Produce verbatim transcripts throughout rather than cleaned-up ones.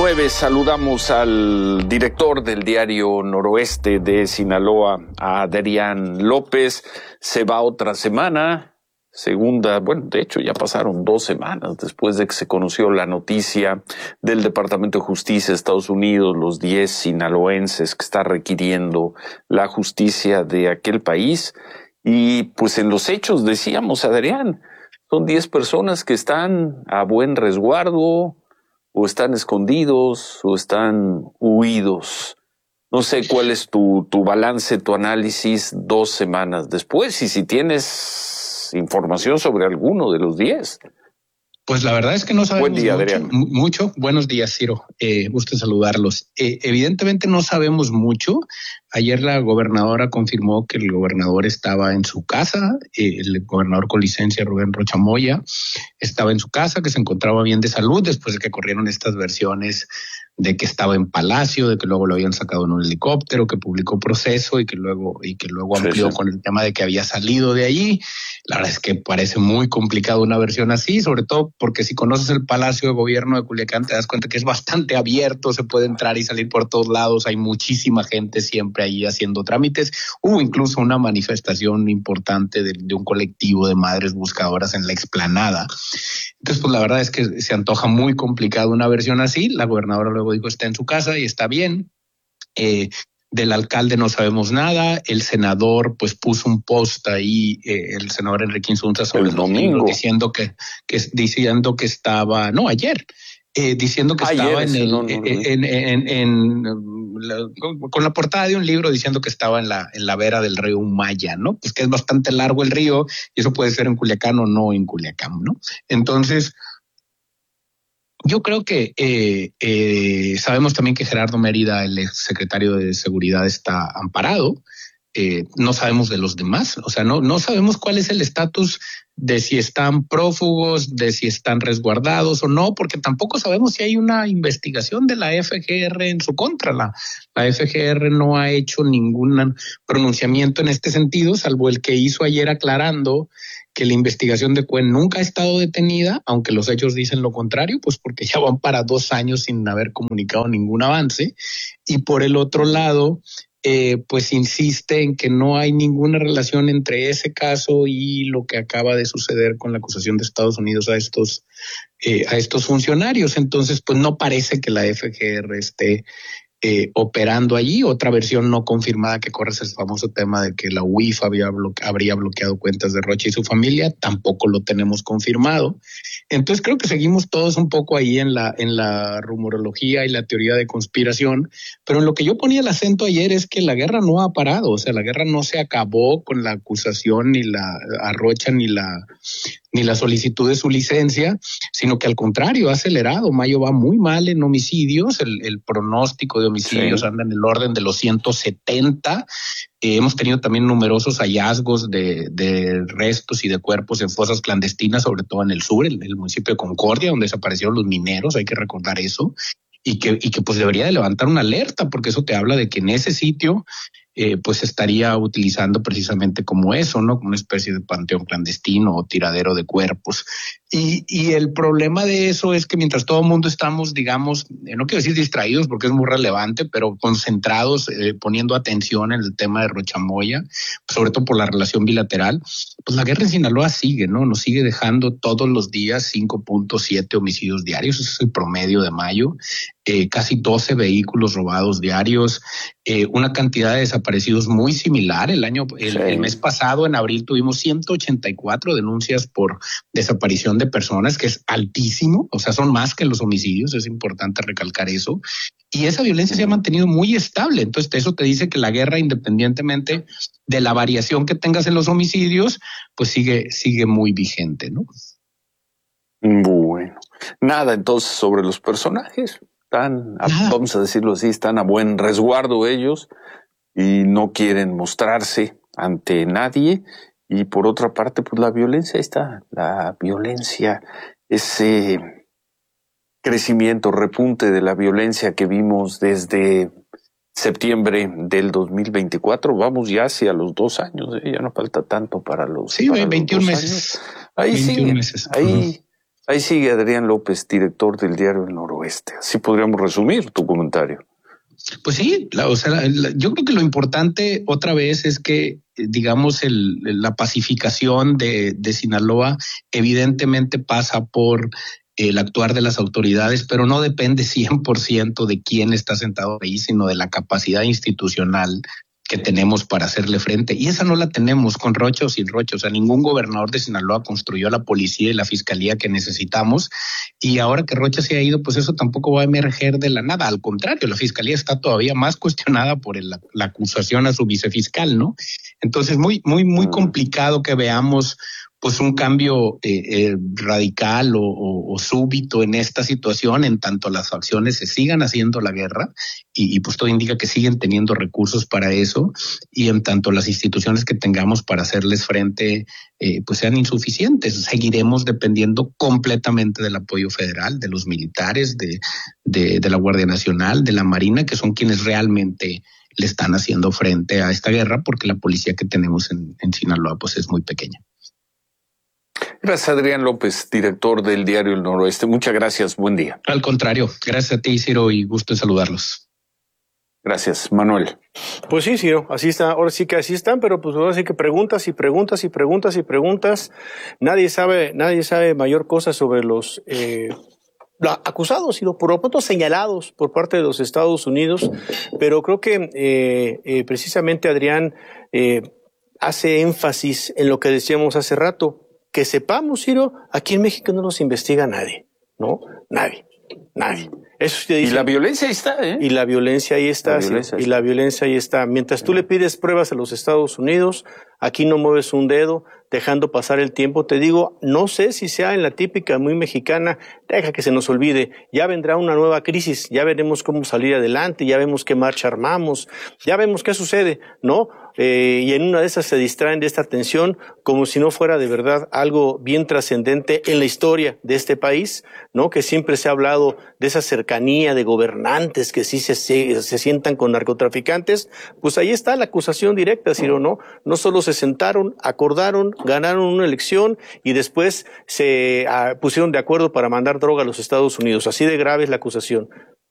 nueve saludamos al director del diario Noroeste de Sinaloa, a Adrián López. Se va otra semana, segunda, bueno, de hecho ya pasaron dos semanas después de que se conoció la noticia del Departamento de Justicia de Estados Unidos, los diez sinaloenses que está requiriendo la justicia de aquel país. Y pues en los hechos decíamos, Adrián, son diez personas que están a buen resguardo, o están escondidos, o están huidos. No sé cuál es tu, tu balance, tu análisis dos semanas después, y si tienes información sobre alguno de los diez. Pues la verdad es que no sabemos Buen día, mucho, Adrián. mucho. Buenos días, Ciro. Eh, gusto saludarlos. Eh, evidentemente no sabemos mucho. Ayer la gobernadora confirmó que el gobernador estaba en su casa, eh, el gobernador con licencia, Rubén Rocha Moya, estaba en su casa, que se encontraba bien de salud después de que corrieron estas versiones de que estaba en Palacio, de que luego lo habían sacado en un helicóptero, que publicó proceso y que luego y que luego amplió sí, sí. con el tema de que había salido de allí. La verdad es que parece muy complicado una versión así, sobre todo porque si conoces el Palacio de Gobierno de Culiacán te das cuenta que es bastante abierto, se puede entrar y salir por todos lados, hay muchísima gente siempre ahí haciendo trámites. Hubo incluso una manifestación importante de, de un colectivo de madres buscadoras en la explanada. Entonces, pues la verdad es que se antoja muy complicado una versión así. La gobernadora luego dijo está en su casa y está bien. Eh, del alcalde no sabemos nada. El senador pues puso un post ahí, eh, el senador Enrique Insunza sobre el domingo diciendo que, que diciendo que estaba, no, ayer, eh, diciendo que ayer estaba en el, no, no, no. En, en, en, en la, con la portada de un libro diciendo que estaba en la, en la vera del río Umaya, ¿no? Pues que es bastante largo el río y eso puede ser en Culiacán o no en Culiacán, ¿no? Entonces, yo creo que eh, eh, sabemos también que Gerardo Mérida, el secretario de Seguridad, está amparado. Eh, no sabemos de los demás, o sea, no, no sabemos cuál es el estatus de si están prófugos, de si están resguardados o no, porque tampoco sabemos si hay una investigación de la F G R en su contra. La, la F G R no ha hecho ningún pronunciamiento en este sentido, salvo el que hizo ayer aclarando que la investigación de Cuen nunca ha estado detenida, aunque los hechos dicen lo contrario, pues porque ya van para dos años sin haber comunicado ningún avance. Y por el otro lado, eh, pues insiste en que no hay ninguna relación entre ese caso y lo que acaba de suceder con la acusación de Estados Unidos a estos, eh, a estos funcionarios. Entonces, pues no parece que la F G R esté Eh, operando allí. Otra versión no confirmada que corre es el famoso tema de que la U I F había bloque, habría bloqueado cuentas de Rocha y su familia, tampoco lo tenemos confirmado. Entonces creo que seguimos todos un poco ahí en la, en la rumorología y la teoría de conspiración, pero en lo que yo ponía el acento ayer es que la guerra no ha parado, o sea, la guerra no se acabó con la acusación ni la a Rocha ni la ni la solicitud de su licencia, sino que al contrario ha acelerado. Mayo va muy mal en homicidios, el, el pronóstico de homicidios sí. anda en el orden de los ciento setenta. Eh, hemos tenido también numerosos hallazgos de, de restos y de cuerpos en fosas clandestinas, sobre todo en el sur, en el municipio de Concordia, donde desaparecieron los mineros, hay que recordar eso, y que, y que pues debería de levantar una alerta, porque eso te habla de que en ese sitio Eh, pues estaría utilizando precisamente como eso, ¿no? Como una especie de panteón clandestino o tiradero de cuerpos. Y, y el problema de eso es que mientras todo el mundo estamos, digamos, eh, no quiero decir distraídos porque es muy relevante, pero concentrados, eh, poniendo atención en el tema de Rocha Moya, sobre todo por la relación bilateral, pues la guerra en Sinaloa sigue, ¿no? Nos sigue dejando todos los días cinco punto siete homicidios diarios, ese es el promedio de mayo, eh, casi doce vehículos robados diarios, eh, una cantidad de desaparecidos muy similar. El año, el, sí. el mes pasado, en abril, tuvimos ciento ochenta y cuatro denuncias por desaparición de personas, que es altísimo, o sea, son más que los homicidios, es importante recalcar eso. Y esa violencia se ha mantenido muy estable. Entonces, eso te dice que la guerra, independientemente de la variación que tengas en los homicidios, pues sigue, sigue muy vigente, ¿no? Bueno, nada entonces sobre los personajes. Están, a, vamos a decirlo así, están a buen resguardo ellos y no quieren mostrarse ante nadie. Y por otra parte, pues la violencia está, la violencia, ese crecimiento, repunte de la violencia que vimos desde septiembre del dos mil veinticuatro, vamos ya hacia los dos años, ¿eh? Ya no falta tanto para los, sí, para veintiún los meses. Años. Ahí veintiún siguen, meses. ahí, Ahí sigue Adrián López, director del diario El Noroeste. Así podríamos resumir tu comentario. Pues sí, la, o sea, la, la, yo creo que lo importante otra vez es que, digamos, el, la pacificación de, de Sinaloa evidentemente pasa por el actuar de las autoridades, pero no depende cien por ciento de quién está sentado ahí, sino de la capacidad institucional que tenemos para hacerle frente. Y esa no la tenemos con Rocha o sin Rocha. O sea, ningún gobernador de Sinaloa construyó la policía y la fiscalía que necesitamos. Y ahora que Rocha se ha ido, pues eso tampoco va a emerger de la nada. Al contrario, la fiscalía está todavía más cuestionada por el, la acusación a su vicefiscal, ¿no? Entonces, muy, muy, muy complicado que veamos pues un cambio eh, eh, radical o, o, o súbito en esta situación, en tanto las facciones se sigan haciendo la guerra y, y pues todo indica que siguen teniendo recursos para eso, y en tanto las instituciones que tengamos para hacerles frente eh, pues sean insuficientes. Seguiremos dependiendo completamente del apoyo federal, de los militares, de, de, de la Guardia Nacional, de la Marina, que son quienes realmente le están haciendo frente a esta guerra, porque la policía que tenemos en, en Sinaloa pues es muy pequeña. Gracias, Adrián López, director del diario El Noroeste. Muchas gracias. Buen día. Al contrario, gracias a ti, Ciro, y gusto en saludarlos. Gracias, Manuel. Pues sí, Ciro, así está. Ahora sí que así están, pero pues ahora sí que preguntas y preguntas y preguntas y preguntas. Nadie sabe, nadie sabe mayor cosa sobre los eh, acusados, Ciro, por lo pronto señalados por parte de los Estados Unidos. Pero creo que eh, eh, precisamente Adrián eh, hace énfasis en lo que decíamos hace rato. Que sepamos, Ciro, aquí en México no los investiga nadie, ¿no? Nadie, nadie. Eso te dice. Y la violencia ahí está, ¿eh? Y la violencia ahí está, la violencia sí, y la violencia ahí está. Mientras tú le pides pruebas a los Estados Unidos, aquí no mueves un dedo, dejando pasar el tiempo. Te digo, no sé si sea en la típica muy mexicana, deja que se nos olvide, ya vendrá una nueva crisis, ya veremos cómo salir adelante, ya vemos qué marcha armamos, ya vemos qué sucede, ¿no? Eh, y en una de esas se distraen de esta tensión como si no fuera de verdad algo bien trascendente en la historia de este país, ¿no? Que siempre se ha hablado de esa cercanía de gobernantes que sí se, se, se sientan con narcotraficantes. Pues ahí está la acusación directa, Ciro, ¿no? No solo se sentaron, acordaron, ganaron una elección y después se uh, pusieron de acuerdo para mandar droga a los Estados Unidos. Así de grave es la acusación.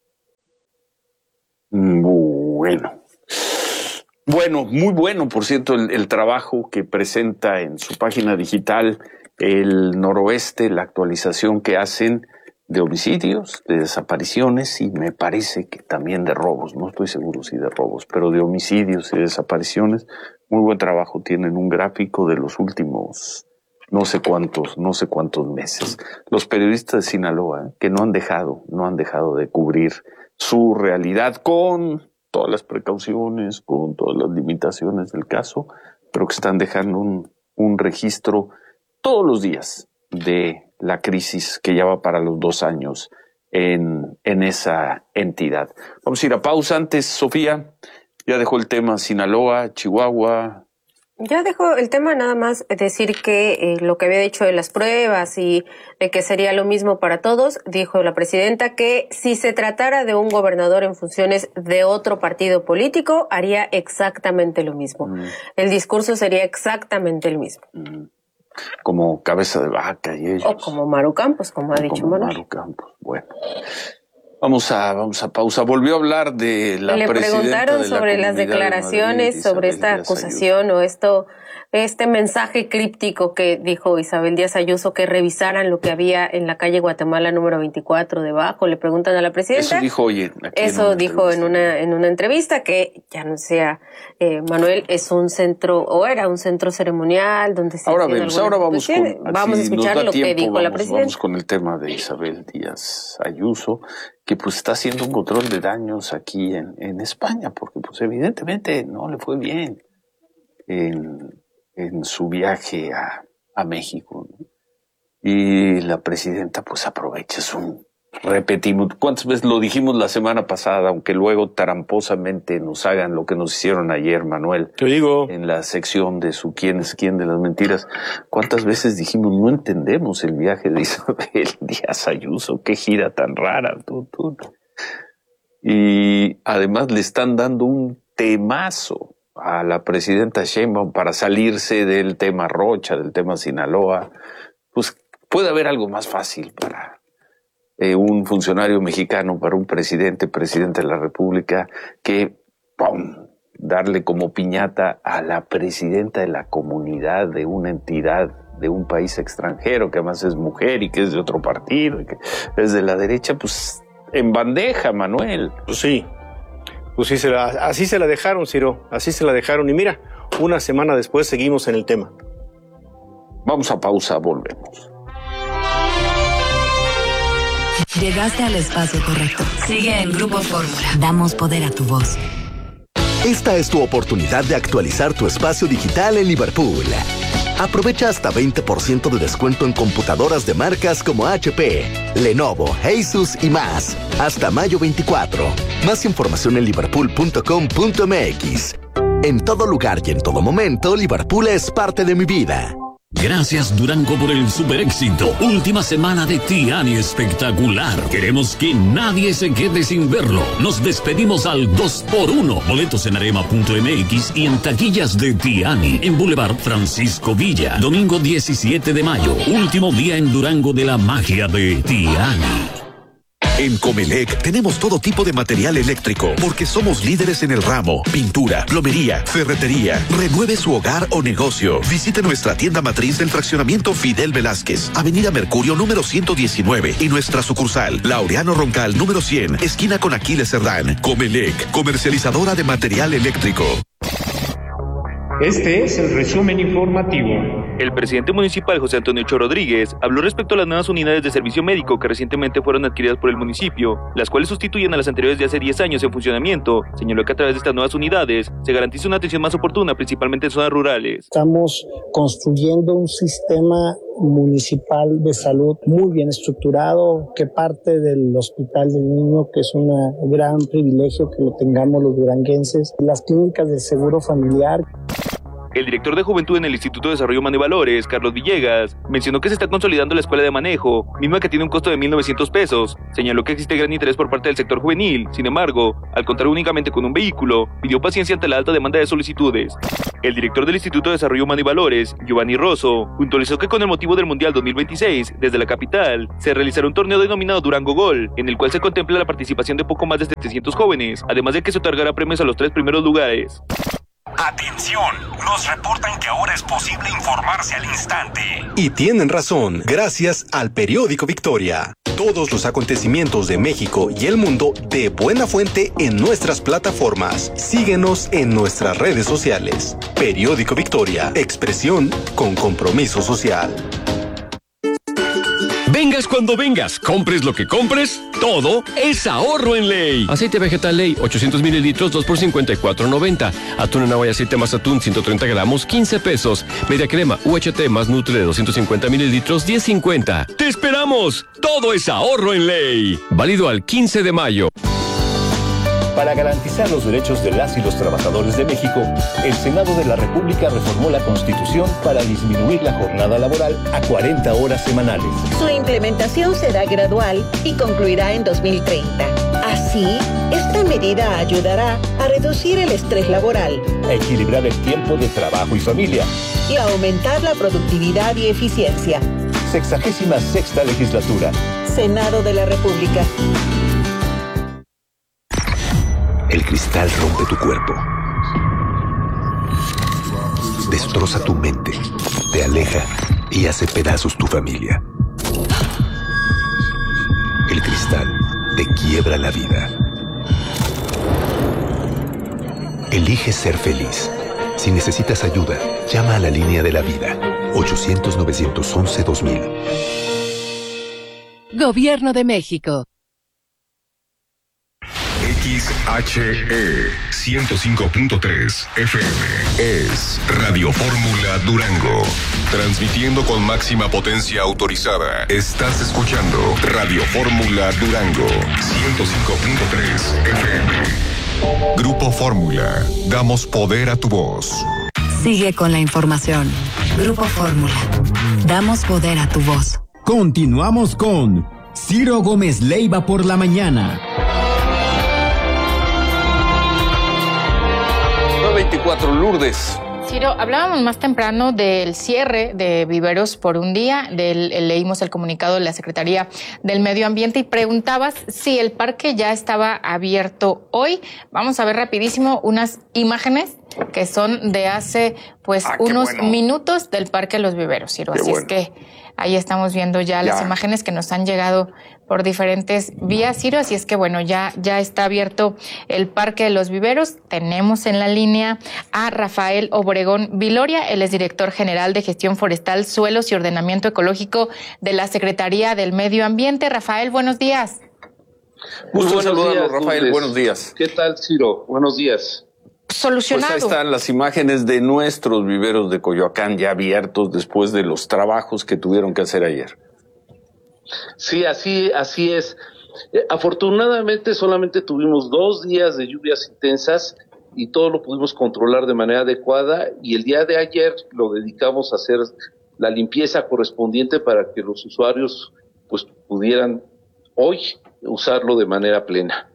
Bueno. Bueno, muy bueno, por cierto, el, el trabajo que presenta en su página digital El Noroeste, la actualización que hacen de homicidios, de desapariciones y me parece que también de robos, no estoy seguro si de robos, pero de homicidios y desapariciones. Muy buen trabajo, tienen un gráfico de los últimos no sé cuántos, no sé cuántos meses. Los periodistas de Sinaloa, que no han dejado, no han dejado de cubrir su realidad con todas las precauciones, con todas las limitaciones del caso, pero que están dejando un, un registro todos los días de la crisis que ya va para los dos años en, en esa entidad. Vamos a ir a pausa antes, Sofía. Ya dejó el tema Sinaloa, Chihuahua. Ya dejó el tema, nada más decir que eh, lo que había dicho de las pruebas y de que sería lo mismo para todos, dijo la presidenta que si se tratara de un gobernador en funciones de otro partido político, haría exactamente lo mismo. Mm. El discurso sería exactamente el mismo. Mm. Como Cabeza de Vaca y ellos. O como Maru Campos, como ha dicho Manuel. Maru Campos, bueno. Vamos a, vamos a pausa. Volvió a hablar de la Le preguntaron de sobre la las declaraciones, de Madrid, sobre esta Díaz acusación Ayuso. o esto, este mensaje críptico que dijo Isabel Díaz Ayuso, que revisaran lo que había en la calle Guatemala número veinticuatro debajo. Le preguntan a la presidenta. Eso dijo oye. Eso en dijo en una, en una entrevista que ya no sea, eh, Manuel, es un centro, o era un centro ceremonial donde se Ahora vemos, ahora vamos con, vamos a escuchar lo tiempo, que dijo vamos, la presidenta. Vamos con el tema de Isabel Díaz Ayuso, que pues está haciendo un control de daños aquí en, en España, porque pues evidentemente no le fue bien en, en su viaje a, a México, ¿no? Y la presidenta pues aprovecha, es un, repetimos, ¿cuántas veces lo dijimos la semana pasada? Aunque luego tramposamente nos hagan lo que nos hicieron ayer, Manuel. Te digo. En la sección de su quién es quién de las mentiras. ¿Cuántas veces dijimos, no entendemos el viaje de Isabel Díaz Ayuso? Qué gira tan rara. Tú, tú. Y además le están dando un temazo a la presidenta Sheinbaum para salirse del tema Rocha, del tema Sinaloa. Pues ¿Puede haber algo más fácil para eh, un funcionario mexicano, para un presidente, presidente de la República, que ¡pum!, darle como piñata a la presidenta de la comunidad de una entidad de un país extranjero, que además es mujer y que es de otro partido, y que es de la derecha? Pues en bandeja, Manuel. Pues sí, pues sí, se la, así se la dejaron, Ciro, así se la dejaron. Y mira, una semana después seguimos en el tema. Vamos a pausa, volvemos. Llegaste al espacio correcto. Sigue en Grupo Fórmula. Damos poder a tu voz. Esta es tu oportunidad de actualizar tu espacio digital en Liverpool. Aprovecha hasta veinte por ciento de descuento en computadoras de marcas como H P, Lenovo, Asus y más. Hasta mayo veinticuatro. Más información en liverpool punto com punto m x. En todo lugar y en todo momento, Liverpool es parte de mi vida. Gracias Durango por el super éxito. Última semana de Tiani espectacular. Queremos que nadie se quede sin verlo. Nos despedimos al dos por uno. Boletos en arema punto m x y en taquillas de Tiani. En Boulevard Francisco Villa. Domingo diecisiete de mayo. Último día en Durango de la magia de Tiani. En Comelec tenemos todo tipo de material eléctrico porque somos líderes en el ramo: pintura, plomería, ferretería. Renueve su hogar o negocio. Visite nuestra tienda matriz del fraccionamiento Fidel Velázquez, Avenida Mercurio número ciento diecinueve, y nuestra sucursal Laureano Roncal número cien, esquina con Aquiles Cerdán. Comelec, comercializadora de material eléctrico. Este es el resumen informativo. El presidente municipal José Antonio Cho Rodríguez habló respecto a las nuevas unidades de servicio médico que recientemente fueron adquiridas por el municipio, las cuales sustituyen a las anteriores de hace diez años en funcionamiento. Señaló que a través de estas nuevas unidades se garantiza una atención más oportuna, principalmente en zonas rurales. Estamos construyendo un sistema municipal de salud muy bien estructurado, que parte del Hospital del Niño, que es un gran privilegio que lo tengamos los duranguenses, las clínicas de seguro familiar. El director de Juventud en el Instituto de Desarrollo Humano y Valores, Carlos Villegas, mencionó que se está consolidando la escuela de manejo, misma que tiene un costo de mil novecientos pesos. Señaló que existe gran interés por parte del sector juvenil. Sin embargo, al contar únicamente con un vehículo, pidió paciencia ante la alta demanda de solicitudes. El director del Instituto de Desarrollo Humano y Valores, Giovanni Rosso, puntualizó que con el motivo del Mundial dos mil veintiséis, desde la capital, se realizará un torneo denominado Durango Gol, en el cual se contempla la participación de poco más de setecientos jóvenes, además de que se otorgará premios a los tres primeros lugares. ¡Atención! Nos reportan que ahora es posible informarse al instante. Y tienen razón, gracias al periódico Victoria. Todos los acontecimientos de México y el mundo de buena fuente en nuestras plataformas. Síguenos en nuestras redes sociales. Periódico Victoria, expresión con compromiso social. Vengas cuando vengas, compres lo que compres, todo es ahorro en Ley. Aceite vegetal Ley, ochocientos mililitros, dos por cincuenta y cuatro noventa. Atún en agua y aceite más atún, ciento treinta gramos, quince pesos. Media crema U H T más Nutre de doscientos cincuenta mililitros, diez cincuenta. ¡Te esperamos! Todo es ahorro en Ley. Válido al quince de mayo. Para garantizar los derechos de las y los trabajadores de México, el Senado de la República reformó la Constitución para disminuir la jornada laboral a cuarenta horas semanales. Su implementación será gradual y concluirá en dos mil treinta. Así, esta medida ayudará a reducir el estrés laboral, a equilibrar el tiempo de trabajo y familia, y a aumentar la productividad y eficiencia. Sexagésima sexta legislatura. Senado de la República. El cristal rompe tu cuerpo, destroza tu mente, te aleja y hace pedazos tu familia. El cristal te quiebra la vida. Elige ser feliz. Si necesitas ayuda, llama a la línea de la vida, ochocientos, novecientos once, dos mil. Gobierno de México. X H E ciento cinco punto tres F M es Radio Fórmula Durango, transmitiendo con máxima potencia autorizada. Estás escuchando Radio Fórmula Durango ciento cinco punto tres F M. Grupo Fórmula, damos poder a tu voz. Sigue con la información. Grupo Fórmula, damos poder a tu voz. Continuamos con Ciro Gómez Leiva por la mañana. veinticuatro, Lourdes. Ciro, hablábamos más temprano del cierre de viveros por un día, del, leímos el comunicado de la Secretaría del Medio Ambiente y preguntabas si el parque ya estaba abierto hoy. Vamos a ver rapidísimo unas imágenes que son de hace pues ah, unos bueno. minutos del Parque Los Viveros, Ciro. Qué Así bueno. es que ahí estamos viendo ya, ya las imágenes que nos han llegado por diferentes vías, Ciro. Así es que bueno, ya, ya está abierto el Parque de los Viveros. Tenemos en la línea a Rafael Obregón Viloria, él es director general de Gestión Forestal, Suelos y Ordenamiento Ecológico de la Secretaría del Medio Ambiente. Rafael, buenos días. Gusto saludarlo, Rafael, Lourdes. Buenos días. ¿Qué tal, Ciro? Buenos días. Solucionado. Pues ahí están las imágenes de nuestros viveros de Coyoacán ya abiertos después de los trabajos que tuvieron que hacer ayer. Sí, así, así es. Eh, afortunadamente solamente tuvimos dos días de lluvias intensas y todo lo pudimos controlar de manera adecuada, y el día de ayer lo dedicamos a hacer la limpieza correspondiente para que los usuarios pues pudieran hoy usarlo de manera plena.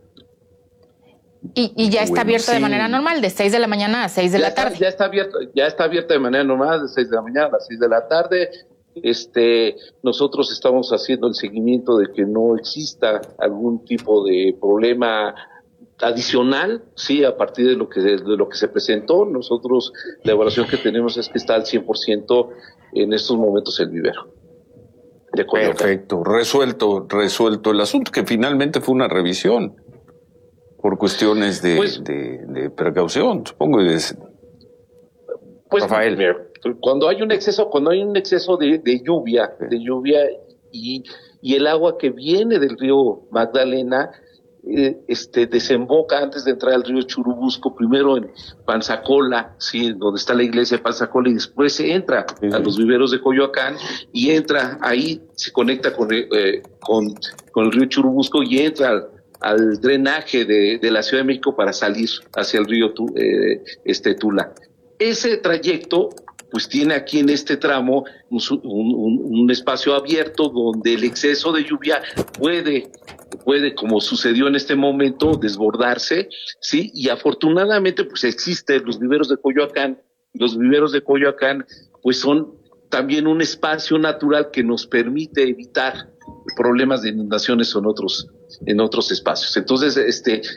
Y, y ya está bueno, abierto sí. de manera normal, de seis de la mañana a seis de ya la tarde. Está, ya está abierto, ya está abierta de manera normal, de seis de la mañana a las seis de la tarde. Este, nosotros estamos haciendo el seguimiento de que no exista algún tipo de problema adicional, sí, a partir de lo que de, de lo que se presentó. Nosotros, la evaluación que tenemos es que está al cien por ciento en estos momentos el vivero. De Perfecto, resuelto, resuelto el asunto, que finalmente fue una revisión por cuestiones de, pues, de, de precaución, supongo. De, pues, Rafael. Mira, cuando hay un exceso, cuando hay un exceso de, de lluvia, de lluvia y, y el agua que viene del río Magdalena, eh, este, desemboca antes de entrar al río Churubusco, primero en Panzacola, sí, donde está la iglesia de Panzacola, y después se entra sí. a los viveros de Coyoacán y entra ahí, se conecta con, eh, con, con el río Churubusco y entra al, al drenaje de, de la Ciudad de México para salir hacia el río tu, eh, este Tula. Ese trayecto pues tiene aquí en este tramo un, un, un espacio abierto donde el exceso de lluvia puede, puede, como sucedió en este momento, desbordarse, ¿sí? Y afortunadamente pues existen los viveros de Coyoacán. Los viveros de Coyoacán pues son también un espacio natural que nos permite evitar problemas de inundaciones en otros en otros espacios. Entonces, este,